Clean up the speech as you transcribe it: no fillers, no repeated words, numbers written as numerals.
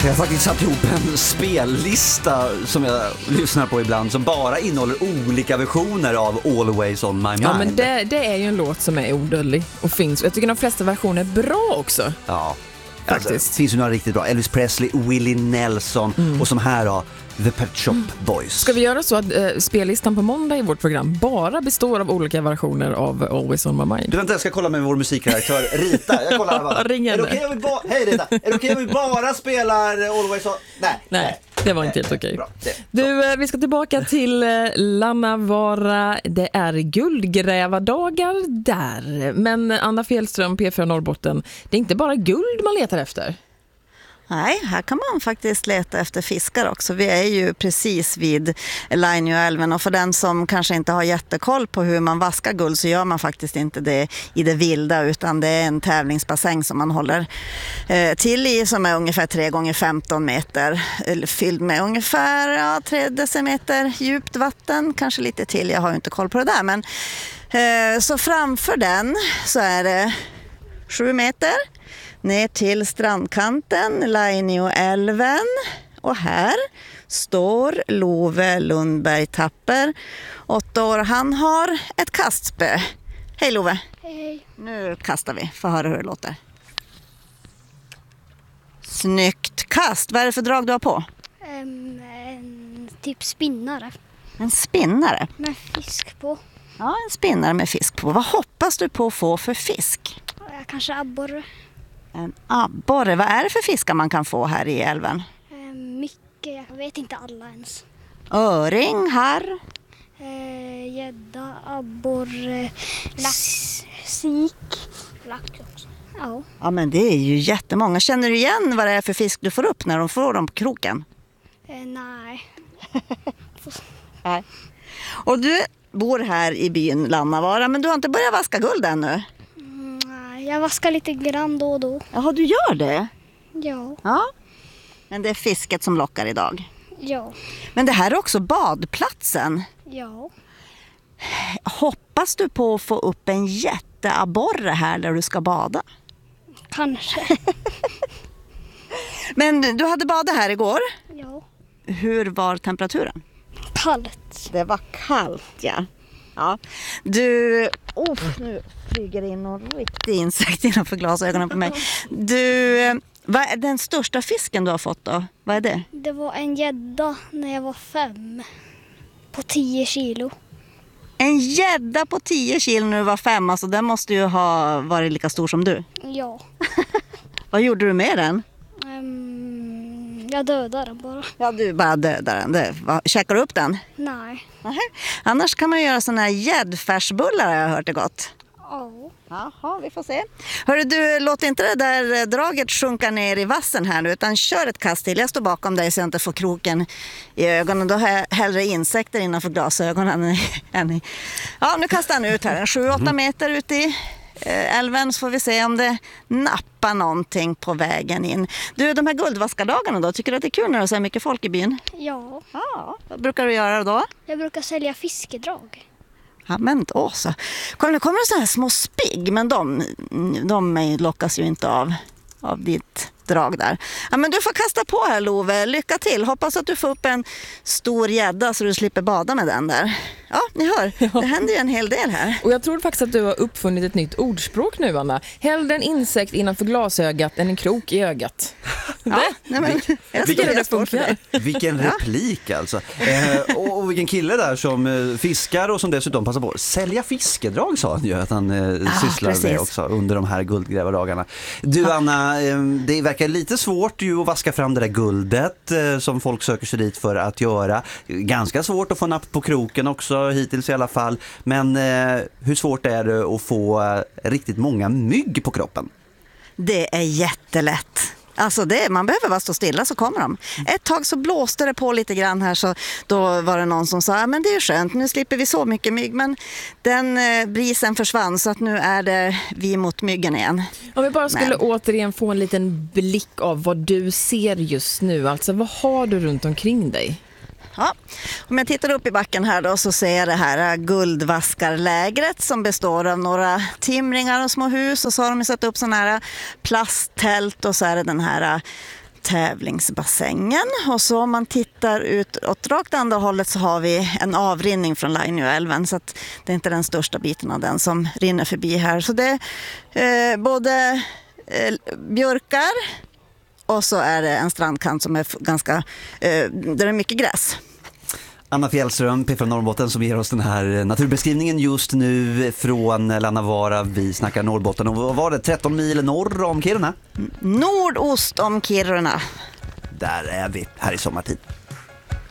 Jag har faktiskt satt ihop en spellista som jag lyssnar på ibland som bara innehåller olika versioner av Always on my mind. Ja, men det är ju en låt som är odödlig och finns. Jag tycker de flesta versioner är bra också. Ja, faktiskt. Alltså, finns ju några riktigt bra. Elvis Presley, Willie Nelson och som här då, The Pet Shop Boys. Ska vi göra så att spellistan på måndag i vårt program bara består av olika versioner av Always on my mind? Du vänta, jag ska kolla med vår musikredaktör Rita. Jag kollar här bara. Ring henne. Hej Rita, är det okej om vi bara spelar Always on... Nej, det var inte helt okej. Bra, Du, vi ska tillbaka till Lannavaara. Det är guldgrävardagar där. Men Anna Fjällström, P4 Norrbotten, det är inte bara guld man letar efter. Nej, här kan man faktiskt leta efter fiskar också. Vi är ju precis vid Lainioälven och för den som kanske inte har jättekoll på hur man vaskar guld så gör man faktiskt inte det i det vilda utan det är en tävlingsbassäng som man håller till i som är ungefär 3x15 meter fylld med ungefär 3 decimeter djupt vatten, kanske lite till, jag har ju inte koll på det där men så framför den så är det 7 meter ner till strandkanten, Lainioälven. Och här står Love Lundberg Tapper, 8 år. Han har ett kastspö. Hej Love. Hej. Nu kastar vi, får höra hur det låter. Snyggt kast. Vad är det för drag du har på? En typ spinnare En spinnare. med fisk på. Ja, en spinnare med fisk på. Vad hoppas du på att få för fisk? Kanske abborre. En abborre. Vad är det för fiskar man kan få här i älven? Mycket, jag vet inte alla ens. Öring, harr. Gädda, abborre, lax, sik, lax också. Ja. Ja, men det är ju jättemånga. Känner du igen vad det är för fisk du får upp när de får dem på kroken? Nej. Nej. Och du bor här i byn Lannavaara, men du har inte börjat vaska guld ännu? Nej, jag vaskar lite grann då och då. Jaha, du gör det? Ja. Ja. Men det är fisket som lockar idag. Ja. Men det här är också badplatsen. Ja. Hoppas du på att få upp en jätteabborre här där du ska bada? Kanske. Men du hade badat här igår. Ja. Hur var temperaturen? Kallt. Det var kallt, ja. Ja. Du, nu flyger in någon riktig insekt innanför glasögonen på mig. Du, vad är den största fisken du har fått då? Vad är det? Det var en gädda när jag var 5. På 10 kilo. En gädda på 10 kilo när du var 5, alltså den måste ju ha varit lika stor som du. Ja. Vad gjorde du med den? Jag dödade den bara. Ja, du bara dödade den. Käkar du upp den? Nej. Nej. Annars kan man göra såna här gäddfärsbullar, har jag hört det gott. Ja. Jaha, vi får se. Hörru du, låt inte det där draget sjunka ner i vassen här nu, utan kör ett kast till. Jag står bakom dig så jag inte får kroken i ögonen. Då har jag hellre insekter innanför glasögonen än i... Ja, nu kastar han ut här. 7-8 meter ut i älven så får vi se om det nappar någonting på vägen in. Du, de här guldvaskardagarna då, tycker du att det är kul när det är så här mycket folk i byn? Ja. Ja, vad brukar du göra då? Jag brukar sälja fiskedrag. Ja, men då så. Kolla, nu kommer det så här små spigg, men de lockas ju inte av ditt drag där. Ja, men du får kasta på här, Love. Lycka till. Hoppas att du får upp en stor gädda så du slipper bada med den där. Ja, ni hör. Ja. Det händer ju en hel del här. Och jag tror faktiskt att du har uppfunnit ett nytt ordspråk nu, Anna. Hellre en insekt innanför glasögat än en krok i ögat. Ja, nej, men jag tycker det funkar. Vilken replik alltså. Och vilken kille där som fiskar och som dessutom passar på att sälja fiskedrag, sa han ju att han sysslar med också under de här guldgrävardagarna. Du Anna, det verkar lite svårt ju att vaska fram det där guldet som folk söker sig dit för att göra. Ganska svårt att få napp på kroken också hittills i alla fall. Men hur svårt är det att få riktigt många mygg på kroppen? Det är jättelätt. Alltså man behöver bara stå stilla så kommer de. Ett tag så blåste det på lite grann här, så då var det någon som sa men det är skönt, nu slipper vi så mycket mygg. Men den brisen försvann så att nu är det vi mot myggen igen. Om vi bara skulle återigen få en liten blick av vad du ser just nu, alltså vad har du runt omkring dig? Ja, om jag tittar upp i backen här då så ser jag det här guldvaskarlägret som består av några timringar och små hus, och så har de satt upp sådana här plasttält och så är det den här tävlingsbassängen. Och så om man tittar ut åt rakt andra hållet så har vi en avrinning från Lainioälven, så att det är inte den största biten av den som rinner förbi här. Så det är både björkar och så är det en strandkant som är ganska, där det är mycket gräs. Anna Fjällström, P4 Norrbotten, som ger oss den här naturbeskrivningen just nu från Lannavaara. Vi snackar Norrbotten och vad var det, 13 mil norr om Kiruna? Nordost om Kiruna. Där är vi, här i sommartid.